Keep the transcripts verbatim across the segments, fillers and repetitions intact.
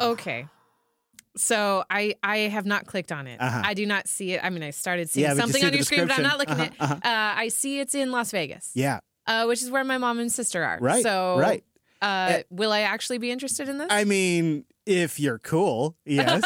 Okay. So I, I have not clicked on it. Uh-huh. I do not see it. I mean, I started seeing Yeah, but you something see on the your screen, but I'm not looking description. at it. Uh-huh, uh-huh. Uh, I see it's in Las Vegas. Yeah. Uh, which is where my mom and sister are. Right, So, right. Uh, will I actually be interested in this? I mean, if you're cool, yes.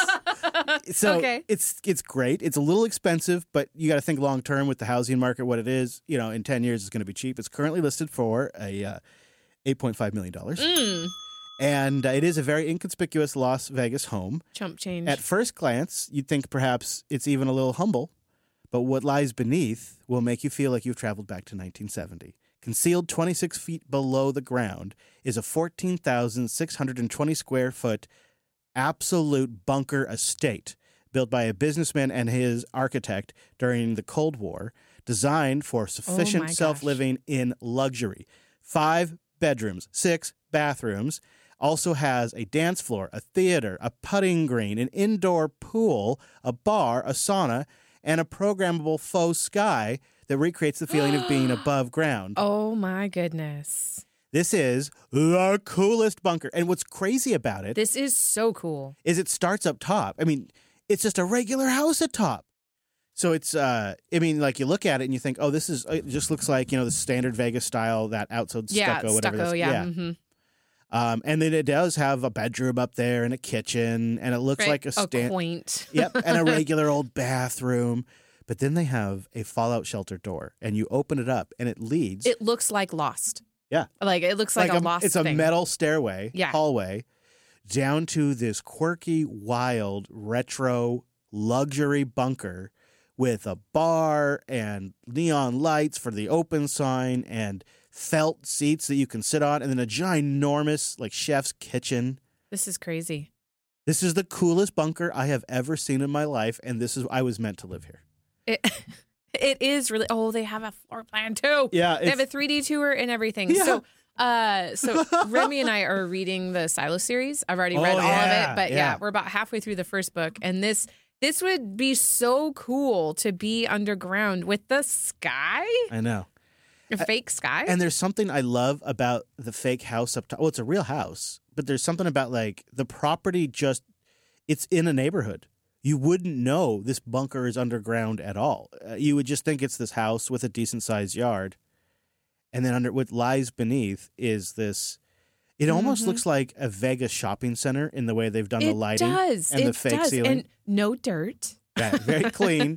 So Okay. it's it's great. It's a little expensive, but you got to think long term with the housing market. What it is, you know, in ten years, it's going to be cheap. It's currently listed for a uh, eight point five million dollars, Mm. and uh, it is a very inconspicuous Las Vegas home. Chump change. At first glance, you'd think perhaps it's even a little humble, but what lies beneath will make you feel like you've traveled back to nineteen seventy. Concealed twenty-six feet below the ground is a fourteen thousand six hundred twenty square foot absolute bunker estate built by a businessman and his architect during the Cold War, designed for sufficient Oh my gosh. self-living in luxury. Five bedrooms, six bathrooms, also has a dance floor, a theater, a putting green, an indoor pool, a bar, a sauna, and a programmable faux sky that recreates the feeling of being above ground. Oh my goodness. This is the coolest bunker. And what's crazy about it This is so cool. is it starts up top. I mean, it's just a regular house at top. So it's, uh, I mean, like you look at it and you think, oh, this is, it just looks like, you know, the standard Vegas style, that outside Yeah, stucco, whatever. stucco, that's- yeah. Mm-hmm. Um, and then it does have a bedroom up there and a kitchen, and it looks Right. like a a stand. quaint. Yep, and a regular old bathroom. But then they have a fallout shelter door, and you open it up, and it leads. It looks like Lost. Yeah. Like it looks like, a, Lost It's thing. a metal stairway, Yeah. hallway, down to this quirky, wild, retro, luxury bunker with a bar and neon lights for the open sign and felt seats that you can sit on, and then a ginormous, like, chef's kitchen. This is crazy. This is the coolest bunker I have ever seen in my life, and this is I was meant to live here. It it is really. Oh, they have a floor plan too. Yeah, They have a it's- three D tour and everything. Yeah. So, uh, so Remy and I are reading the Silo series. I've already Oh, read all yeah, of it, but yeah. yeah. we're about halfway through the first book, and this this would be so cool to be underground with the sky, I know. a fake sky. And there's something I love about the fake house up top. Well, it's a real house, but there's something about, like, the property just, it's in a neighborhood. You wouldn't know this bunker is underground at all. Uh, you would just think it's this house with a decent-sized yard. And then under what lies beneath is this, it almost Mhm. looks like a Vegas shopping center in the way they've done the it lighting. does. and it the fake does. ceiling. And no dirt. Yeah, very clean.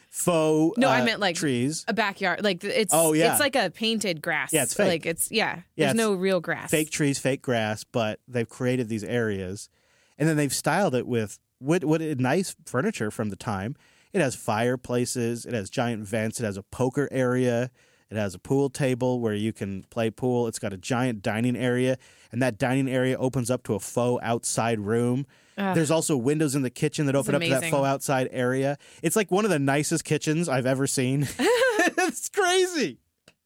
Faux No, uh, I meant, like, trees. A backyard, like it's. Oh, yeah. It's like a painted grass. Yeah, it's fake. Like it's yeah. Yeah, There's it's no real grass. Fake trees, fake grass, but they've created these areas, and then they've styled it with what what nice furniture from the time. It has fireplaces, it has giant vents, it has a poker area, it has a pool table where you can play pool. It's got a giant dining area, and that dining area opens up to a faux outside room. Ugh. There's also windows in the kitchen that It's open up to that amazing. faux outside area. It's like one of the nicest kitchens I've ever seen. It's crazy.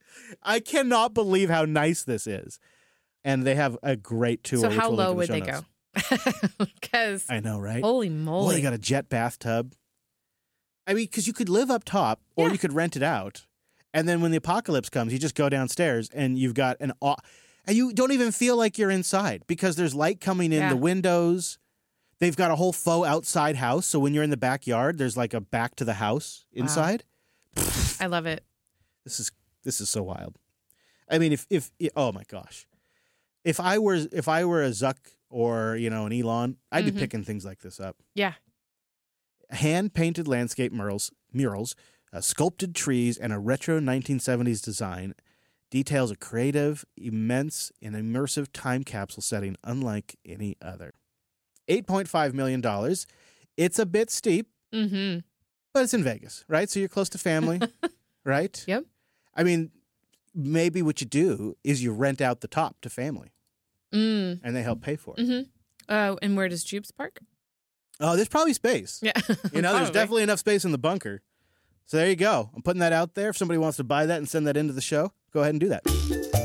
I cannot believe how nice this is. And they have a great tour. So which how we'll link low in the would show they notes. go? Because I know, right? holy Well, moly! you got a jet bathtub. I mean, because you could live up top or Yeah. you could rent it out. And then when the apocalypse comes, you just go downstairs and you've got an... aw- And you don't even feel like you're inside because there's light coming in Yeah. the windows. They've got a whole faux outside house. So when you're in the backyard, there's like a back to the house inside. I love it. This is this is so wild. I mean, if if oh my gosh, if I were if I were a Zuck or you know an Elon, I'd Mhm. be picking things like this up. Yeah. Hand painted landscape murals, murals, uh, sculpted trees, and a retro nineteen seventies design details a creative, immense, and immersive time capsule setting unlike any other. Eight point five million dollars. It's a bit steep, Mm-hmm. but it's in Vegas, right? So you're close to family, right? Yep. I mean, maybe what you do is you rent out the top to family, Mm. and they help pay for it. Mm-hmm. Uh, and where does Jubes park? Oh, there's probably space. Yeah. You know, there's Probably. definitely enough space in the bunker. So there you go. I'm putting that out there. If somebody wants to buy that and send that into the show, go ahead and do that.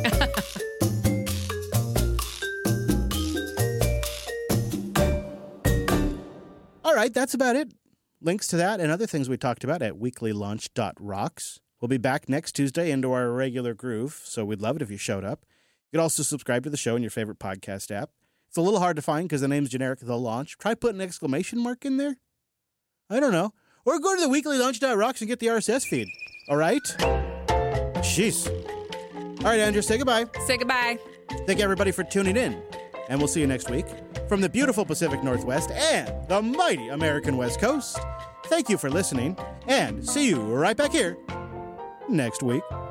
All right, that's about it. Links to that and other things we talked about at weekly launch dot rocks. We'll be back next Tuesday into our regular groove, so we'd love it if you showed up. You could also subscribe to the show in your favorite podcast app. It's a little hard to find because the name's generic, The Launch. Try putting an exclamation mark in there. I don't know. Or go to the weekly launch dot rocks and get the R S S feed. All right? Jeez. All right, Andrew, say goodbye. Say goodbye. Thank everybody for tuning in. And we'll see you next week from the beautiful Pacific Northwest and the mighty American West Coast. Thank you for listening, and see you right back here next week.